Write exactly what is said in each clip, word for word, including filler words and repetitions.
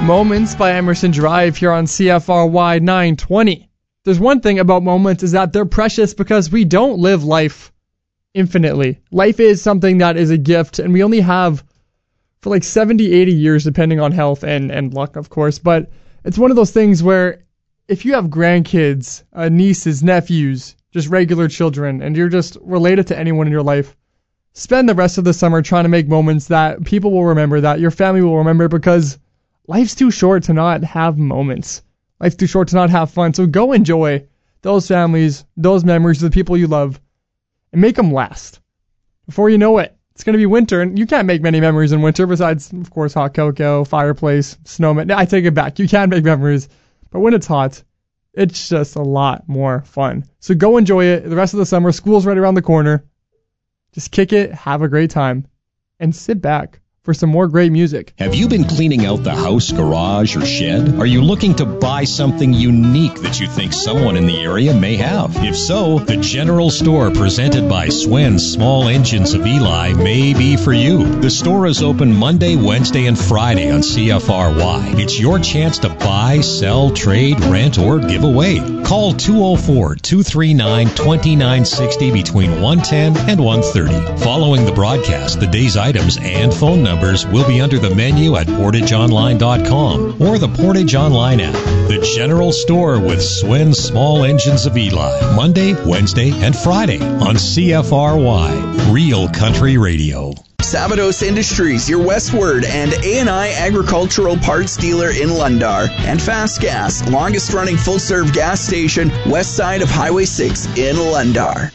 Moments by Emerson Drive here on C F R Y nine twenty. There's one thing about moments is that they're precious because we don't live life infinitely. Life is something that is a gift, and we only have for like seventy, eighty years, depending on health and, and luck, of course. But it's one of those things where if you have grandkids, uh, nieces, nephews, just regular children, and you're just related to anyone in your life, spend the rest of the summer trying to make moments that people will remember, that your family will remember, because life's too short to not have moments. Life's too short to not have fun. So go enjoy those families, those memories of the people you love, and make them last. Before you know it, it's going to be winter, and you can't make many memories in winter besides, of course, hot cocoa, fireplace, snowman. I take it back. You can make memories, but when it's hot, it's just a lot more fun. So go enjoy it. The rest of the summer, school's right around the corner. Just kick it, have a great time, and sit back for some more great music. Have you been cleaning out the house, garage, or shed? Are you looking to buy something unique that you think someone in the area may have? If so, the General Store presented by Swen Small Engines of Eli may be for you. The store is open Monday, Wednesday, and Friday on C F R Y. It's your chance to buy, sell, trade, rent, or give away. Call two oh four, two three nine, two nine six oh between one ten and one thirty. Following the broadcast, the day's items and phone numbers will be under the menu at portage online dot com or the Portage Online app. The General Store with Swen Small Engines of Eli, Monday, Wednesday, and Friday on C F R Y, Real Country Radio. Sabados Industries, your Westward and A and I agricultural parts dealer in Lundar. And Fast Gas, longest running full-serve gas station west side of Highway six in Lundar.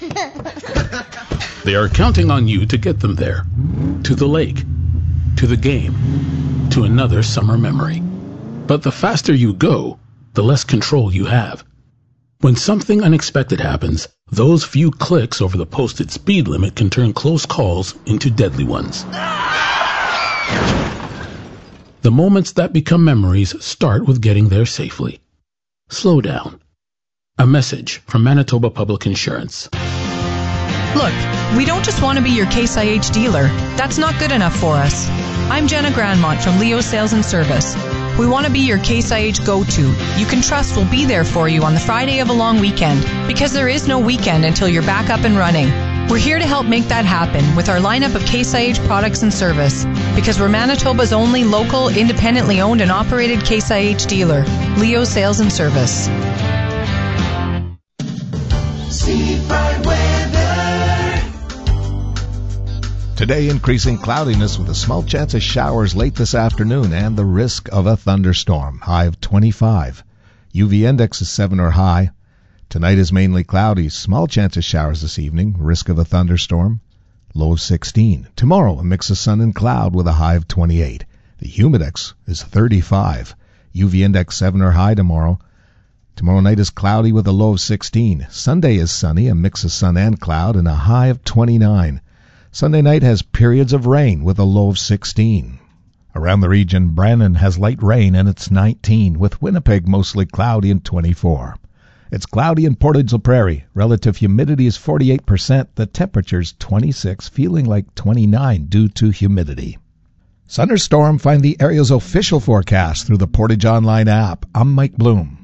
They are counting on you to get them there, to the lake, to the game, to another summer memory. But the faster you go, the less control you have. When something unexpected happens, those few clicks over the posted speed limit can turn close calls into deadly ones. The moments that become memories start with getting there safely. Slow down. A message from Manitoba Public Insurance. Look, we don't just want to be your Case I H dealer. That's not good enough for us. I'm Jenna Grandmont from Leo Sales and Service. We want to be your Case I H go-to. You can trust we'll be there for you on the Friday of a long weekend, because there is no weekend until you're back up and running. We're here to help make that happen with our lineup of Case I H products and service, because we're Manitoba's only local, independently owned and operated Case I H dealer, Leo Sales and Service. Seafront weather. Today, increasing cloudiness with a small chance of showers late this afternoon and the risk of a thunderstorm. High of twenty-five. U V index is seven or high. Tonight is mainly cloudy. Small chance of showers this evening. Risk of a thunderstorm. Low of sixteen. Tomorrow, a mix of sun and cloud with a high of twenty-eight. The humidex is thirty-five. U V index seven or high tomorrow. Tomorrow night is cloudy with a low of sixteen. Sunday is sunny, a mix of sun and cloud, and a high of twenty-nine. Sunday night has periods of rain with a low of sixteen. Around the region, Brandon has light rain and it's nineteen, with Winnipeg mostly cloudy and twenty-four. It's cloudy in Portage la Prairie. Relative humidity is forty-eight percent. The temperature's twenty-six, feeling like twenty-nine due to humidity. Thunderstorm, find the area's official forecast through the Portage Online app. I'm Mike Bloom.